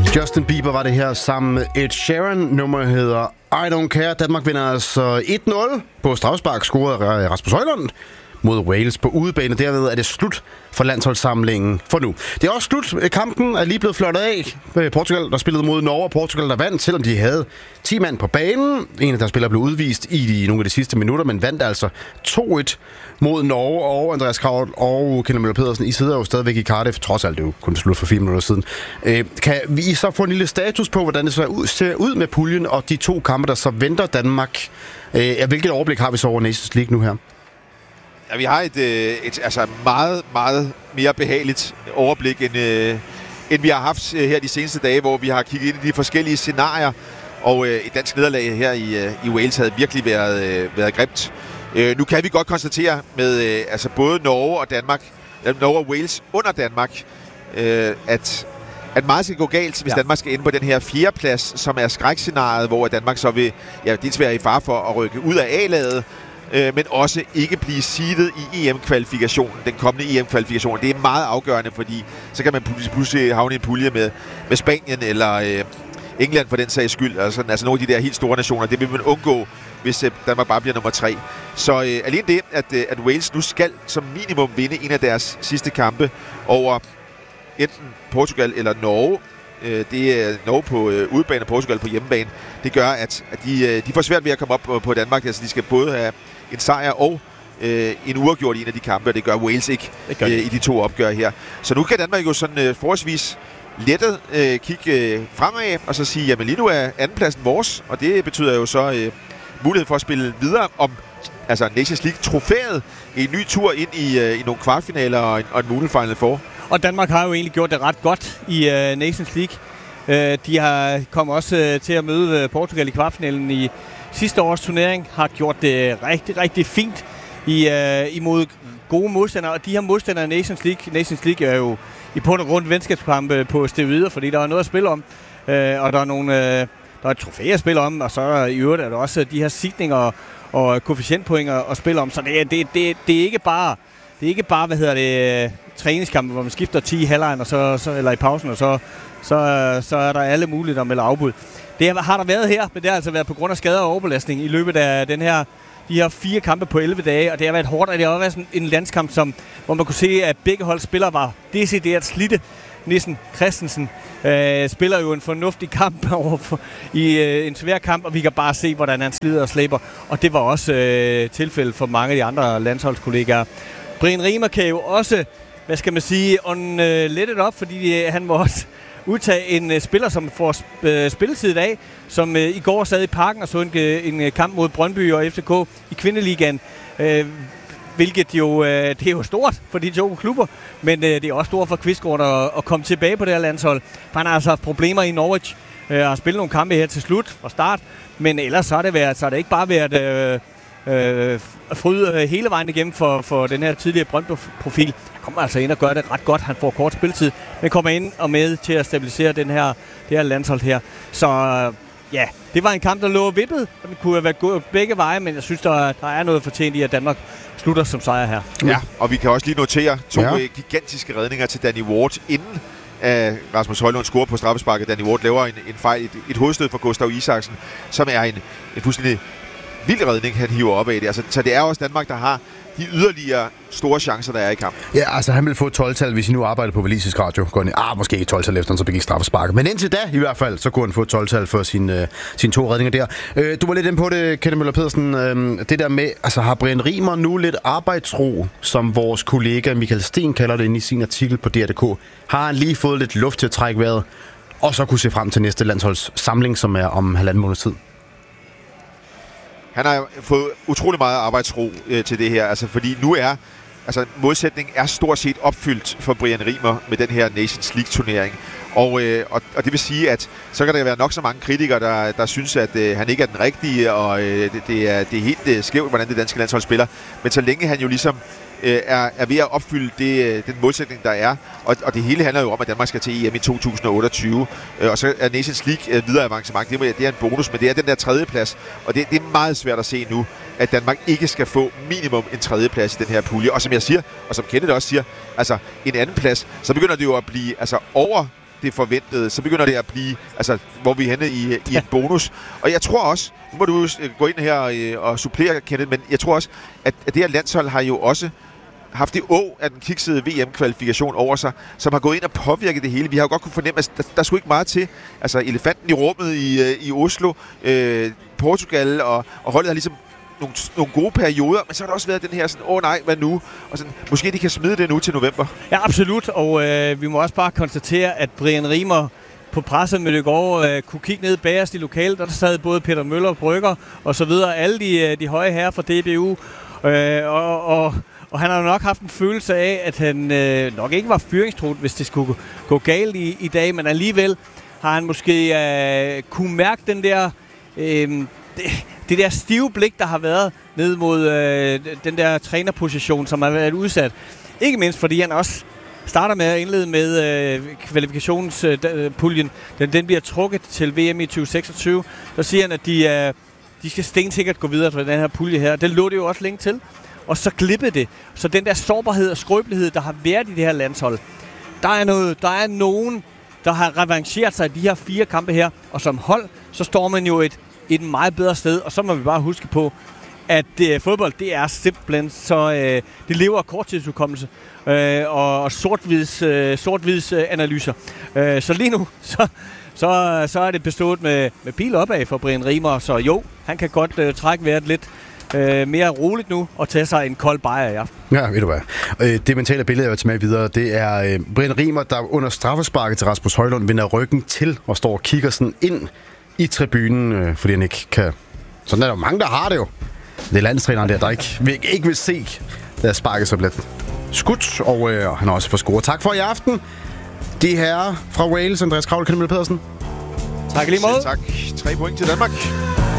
Justin Bieber var det her sammen med Ed Sheeran. Nummeret hedder I Don't Care. Danmark vinder altså 1-0 på straffespark, scorede Rasmus Højlund mod Wales på udebane. Derved er det slut for landsholdssamlingen for nu. Det er også slut. Kampen er lige blevet flottet af. Portugal, der spillede mod Norge, og Portugal, der vandt, selvom de havde 10 mand på banen. En af deres spillere blev udvist i nogle af de sidste minutter, men vandt altså 2-1 mod Norge. Og Andreas Kraut og Kenneth Møller Pedersen, I sidder jo stadigvæk i Cardiff, trods alt det jo kun slut for 4 minutter siden. Kan vi så få en lille status på, hvordan det ser ud med puljen og de 2 kampe, der så venter Danmark? Hvilket overblik har vi så over Nations League nu her? Ja, vi har et altså meget, meget mere behageligt overblik, end vi har haft her de seneste dage, hvor vi har kigget ind i de forskellige scenarier, og et dansk nederlag her i Wales havde virkelig været grimt. Nu kan vi godt konstatere med altså både Norge og Wales under Danmark, at meget skal gå galt, hvis Danmark skal ende på den her 4. plads, som er skrækscenariet, hvor Danmark så vil dels være i fare for at rykke ud af A-laget, men også ikke blive seedet i EM-kvalifikationen, den kommende EM-kvalifikation. Det er meget afgørende, fordi så kan man pludselig havne i en pulje med Spanien eller England for den sags skyld. Altså nogle af de der helt store nationer. Det vil man undgå, hvis Danmark bare bliver nummer 3. Så alene det, at Wales nu skal som minimum vinde en af deres sidste kampe over enten Portugal eller Norge. Det er Norge på udebane og Portugal på hjemmebane. Det gør, at de får svært ved at komme op på Danmark. Altså, de skal både have en sejr og en uafgjort i en af de kampe, og det gør Wales ikke i de 2 opgør her. Så nu kan Danmark jo sådan forholdsvis lettet kigge fremad og så sige, jamen lige nu er andenpladsen vores, og det betyder jo så mulighed for at spille videre om Nations League-trofæet i en ny tur ind i nogle kvartfinaler og en mulig Final Four. Og Danmark har jo egentlig gjort det ret godt i Nations League. De har kommet også til at møde Portugal i kvartfinalen i sidste års turnering. Har gjort det rigtig, rigtig fint imod gode modstandere. Og de her modstandere i Nations League er jo i bund og grund venskabskampe på steroider, fordi der er noget at spille om. Og der er et trofæ at spille om, og så i øvrigt er der også de her seedninger og koefficientpointer at spille om. Så det er ikke bare, træningskampe, hvor man skifter 10 i halvlejen, og så eller i pausen, og så er der alle mulige, der melder afbud. Det har der været her, men det har altså været på grund af skader og overbelastning i løbet af de her 4 kampe på 11 dage, og det har været hårdt, og det har også været sådan en landskamp, hvor man kunne se, at begge holdspillere var decideret slidte. Nissen Christensen spiller jo en fornuftig kamp i en svær kamp, og vi kan bare se, hvordan han slider og slæber, og det var også tilfældet for mange af de andre landsholdskollegaer. Brian Riemer kan jo også, let it up, fordi han må også udtage en spiller, som får spilletid i dag, som i går sad i parken og så en kamp mod Brøndby og FCK i kvindeligaen. Hvilket jo, det er jo stort for de 2 klubber, men det er også stort for Kvistgaard at komme tilbage på det her landshold. Han har altså haft problemer i Norwich, har spillet nogle kampe her til slut fra start, men ellers så har det ikke bare været fryd hele vejen igennem for den her tidligere Brøndby-profil. Han kommer altså ind og gør det ret godt. Han får kort spilletid, men kommer ind og med til at stabilisere det her landshold her. Så ja, det var en kamp, der lå vippet. Den kunne have været gået begge veje, men jeg synes, der er noget fortjent i, at Danmark slutter som sejr her. Ja, og vi kan også lige notere 2 gigantiske redninger til Danny Ward, inden Rasmus Højlund scorer på straffesparket. Danny Ward laver en fejl, et hovedstød for Gustav Isaksen, som er en fuldstændig vild redning, han hiver op af det. Altså, så det er også Danmark, der har de yderligere store chancer, der er i kampen. Ja, altså han vil få et 12-tal, hvis I nu arbejder på Walisisk Radio. Måske ikke 12-tal efter, så begik straffesparket. Men indtil da, i hvert fald, så kunne han få et 12-tal for sine 2 redninger der. Du var lidt inde på det, Kenneth Møller Pedersen. Det der med, altså har Brian Riemer nu lidt arbejdsro, som vores kollega Michael Sten kalder det inde i sin artikel på DR.dk. Har han lige fået lidt luft til at trække vejret, og så kunne se frem til næste landsholdssamling, som er om 1,5 måneds tid? Han har fået utrolig meget arbejdsro til det her, altså fordi nu modsætningen er stort set opfyldt for Brian Riemer med den her Nations League-turnering. Og det vil sige, at så kan der være nok så mange kritikere, der synes, at han ikke er den rigtige, og det er helt skævt, hvordan det danske landshold spiller. Men så længe han jo ligesom er ved at opfylde den målsætning, der er. Og det hele handler jo om, at Danmark skal til EM i 2028. Og så er Nations League videre avancement. Det er en bonus, men det er den der 3. plads. Og det er meget svært at se nu, at Danmark ikke skal få minimum en 3. plads i den her pulje. Og som jeg siger, og som Kenneth også siger, altså en 2. plads, så begynder det jo at blive over det forventede, så begynder det at blive, altså, hvor vi er henne i en bonus. Og jeg tror også, nu må du gå ind her og supplere, Kenneth, men jeg tror også, at det her landshold har jo også haft det af den kiksede VM-kvalifikation over sig, som har gået ind og påvirket det hele. Vi har jo godt kunne fornemme, at der skulle ikke meget til. Altså, elefanten i rummet i Oslo, Portugal, og holdet har ligesom nogle gode perioder, men så har der også været den her sådan, nej, hvad nu? Og sådan, måske de kan smide det nu til november. Ja, absolut, og vi må også bare konstatere, at Brian Riemer på pressemødet i går kunne kigge ned bagerst i lokalet, der sad både Peter Møller, Brygger og så videre, alle de høje herrer fra DBU, og han har jo nok haft en følelse af, at han nok ikke var fyringstruet, hvis det skulle gå galt i dag, men alligevel har han måske kunne mærke den der det der stive blik, der har været ned mod den der trænerposition, som har været udsat. Ikke mindst, fordi han også starter med at indlede med kvalifikationspuljen. Den bliver trukket til VM i 2026. Der siger han, at de skal stensikkert gå videre fra den her pulje her. Det lå det jo også længe til. Og så glippede det. Så den der sårbarhed og skrøbelighed, der har været i det her landshold, der er nogen, der har revancheret sig i de her 4 kampe her. Og som hold, så står man jo et meget bedre sted. Og så må vi bare huske på, at fodbold, det er simpelthen så... det lever af korttidsudkommelse og sort-hvids analyser. Så lige nu, så er det bestået med pil opad for Brian Riemer. Så jo, han kan godt trække vejret lidt mere roligt nu og tage sig en kold bajer i aften. Ja, ved du hvad. Det mentale billede, jeg vil tage med videre, det er Brian Riemer, der under straffesparket til Rasmus Højlund vender ryggen til og står og kigger sådan ind i tribunen, fordi han ikke kan... Sådan er der mange, der har det jo. Det er landstræneren der ikke vil se, der sparket så lidt skudt, og han har også fået scoret. Tak for i aften. De herrer fra Wales, Andreas Kravl, Kenneth Møller Pedersen. Tak lige måde. Tak. 3 point til Danmark.